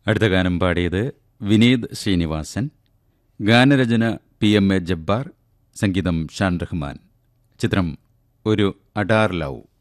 അടുത്ത ഗാനം പാടിയത് വിനീത് ശ്രീനിവാസൻ. ഗാനരചന PMA ജബ്ബാർ. സംഗീതം ഷാൻ റഹ്മാൻ. ചിത്രം ഒരു അഡാർ ലവ്.